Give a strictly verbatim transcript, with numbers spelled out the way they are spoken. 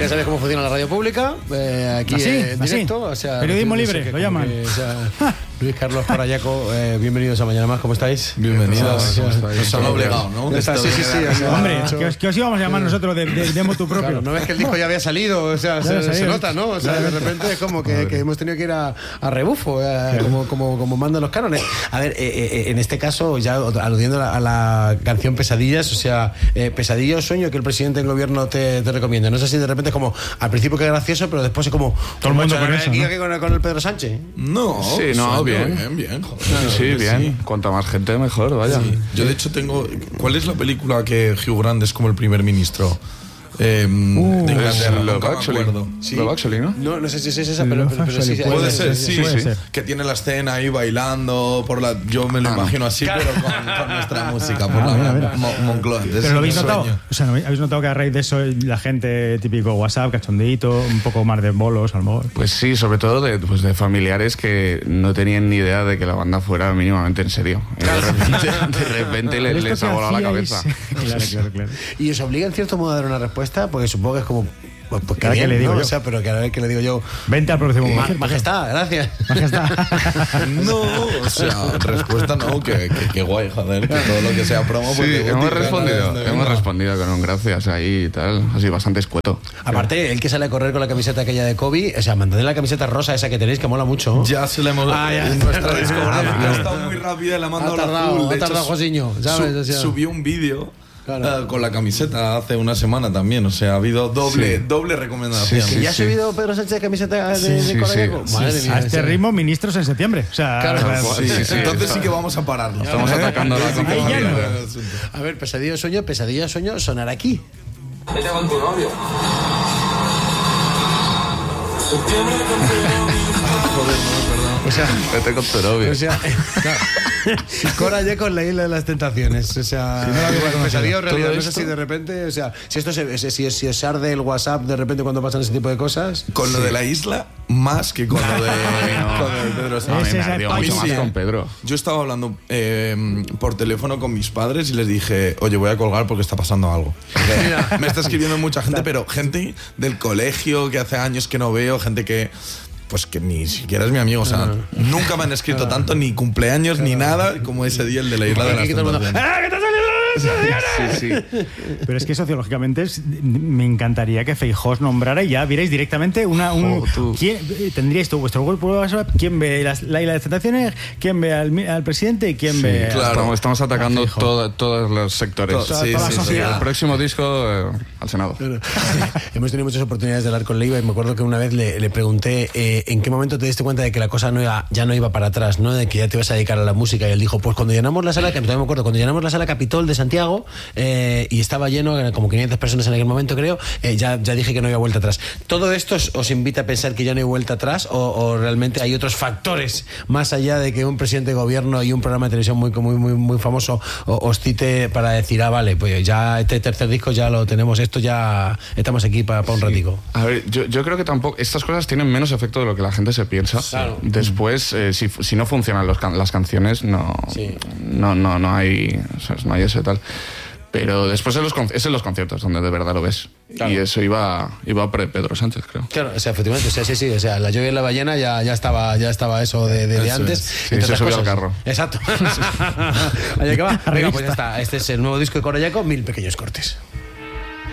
ya sabes cómo funciona la radio pública, eh, aquí así, en directo. Así. O sea, periodismo no sé, libre, no sé lo qué, llaman. Que, o sea, Luis Carlos Corayaco, eh, bienvenidos a Mañana Más, ¿cómo estáis? Bienvenidos. Nos han obligado, ¿no? Está, sí, sí, sí. O sea, Hombre, que os, que os íbamos a llamar nosotros de, de, de motu propio. Claro, no ves que el disco ya había salido, o sea, se, se nota, ¿no? O sea, de repente es como que, que hemos tenido que ir a, a rebufo, eh, como, como, como mandan los cánones. A ver, eh, eh, en este caso, ya aludiendo a la, a la canción Pesadillas, o sea, eh, pesadilla o sueño que el presidente del gobierno te, te recomienda. No sé si de repente es como, al principio que es gracioso, pero después es como... Todo el mundo con eso, aquí, ¿no? aquí con, con el Pedro Sánchez. No, sí, no, bien. bien, bien. Joder, sí, sí, bien. Sí. Cuanta más gente, mejor, vaya. Sí. Yo, de hecho, tengo... ¿Cuál es la película que Hugh Grant es como el primer ministro? Eh, uh, de Inglaterra, Love Actually. Sí. Love Actually, ¿no? No, no sé si es esa, pero, pero, pero sí, puede ser, sí, puede sí, ser. Que tiene la escena ahí bailando por la, yo me lo ah, imagino así, claro. pero con, con nuestra música por ah, la mira, mira. Moncloa. Pero lo habéis notado, o sea, habéis notado que a raíz de eso la gente típico WhatsApp, cachondeito, un poco más de bolos, a lo mejor. Pues sí, sobre todo de, pues de familiares que no tenían ni idea de que la banda fuera mínimamente en serio. Claro. De repente, de repente les, les ha volado la cabeza. Claro, claro, claro. Y os obliga en cierto modo a dar una respuesta, porque supongo que es como... Pues, pues que, bien, le digo ¿no? yo. O sea, pero que a ver que le digo yo. Vente al próximo Ma Majestad, gracias. Majestad. No, o sea, respuesta no, que, que, que guay, joder, que todo lo que sea promo. Sí, hemos respondido, no, hemos respondido con un gracias ahí y tal, así bastante escueto. Aparte, el que sale a correr con la camiseta aquella de Kobe, o sea, mandadle la camiseta rosa esa que tenéis, que mola mucho. Ya se la hemos... Ah, ya. En nuestra discográfica ha estado muy rápida, la ha mandado ha tardado, azul. De ha tardado, hecho, Josiño, ¿sabes? Su, o sea, subió un vídeo... Claro. Uh, con la camiseta hace una semana también, o sea, ha habido doble, sí. doble recomendación. Sí, sí, ¿Ya ha sí. subido Pedro Sánchez camiseta de, sí, de sí, Corayaco? Sí, Madre sí, mía. A este sí. ritmo, ministros en septiembre. O sea, claro, sí, sí, sí, entonces sí que vamos a pararlo. Estamos atacando la confianza. A ver, pesadilla sueño, pesadilla sueño, sonar aquí. Vete con tu novio. Joder, no, perdón. O sea, vete con tu novio. O sea, claro. Corayaco en la isla de las tentaciones. O sea, si no la igual, pesadilla o realidad. No sé si de repente, o sea, si esto se, si, si os arde el WhatsApp de repente cuando pasan ese tipo de cosas. Con lo sí. de la isla, más que con lo de, no. con el Pedro Sánchez. Me ardió mucho sí, más sí. con Pedro. Yo estaba hablando eh, por teléfono con mis padres y les dije, oye, voy a colgar porque está pasando algo. Mira, me está escribiendo mucha gente, pero gente del colegio que hace años que no veo, gente que... Pues que ni siquiera es mi amigo, o sea, uh-huh. nunca me han escrito uh-huh. tanto, ni cumpleaños, uh-huh. ni nada, como ese día el de la isla de las tentaciones. Sí, sí. Pero es que sociológicamente es, me encantaría que Feijóo nombrara y ya vierais directamente una un, oh, ¿quién, tendríais tú vuestro grupo de WhatsApp, quién ve las, la isla de tentaciones, quién ve al, al presidente y quién sí, ve claro. estamos, estamos atacando todo, todos los sectores. Todo, sí, toda sí, la sí, sociedad. El próximo disco eh, al Senado. Hemos tenido muchas oportunidades de hablar con Leiva y me acuerdo que una vez le, le pregunté eh, en qué momento te diste cuenta de que la cosa no iba, ya no iba para atrás, ¿no? De que ya te ibas a dedicar a la música, y él dijo, pues cuando llenamos la sala, que todavía me acuerdo, cuando llenamos la sala Capitol de Santiago eh, y estaba lleno, como quinientas personas en aquel momento creo, eh, ya, ya dije que no había vuelta atrás. ¿Todo esto os, os invita a pensar que ya no hay vuelta atrás o, o realmente hay otros factores más allá de que un presidente de gobierno y un programa de televisión muy, muy, muy, muy famoso os cite para decir, ah, vale, pues ya este tercer disco ya lo tenemos, esto ya estamos aquí para pa un sí. ratico? A ver, yo, yo creo que tampoco, estas cosas tienen menos efecto de lo que la gente se piensa. Claro. Después, eh, si, si no funcionan los can las canciones, no, sí. no, no, no hay, o sea, no hay eso y tal. Pero después es, los, es en los conciertos donde de verdad lo ves. Claro. Y eso iba, iba pre Pedro Sánchez, creo. Claro, o sea, efectivamente, o sea, sí, sí, o sea, La lluvia y la ballena ya, ya estaba, ya estaba eso de, de, de antes. Sí, se subió al carro. Exacto. Allá que va. Venga, pues ya está. Este es el nuevo disco de Corayaco, Mil pequeños cortes.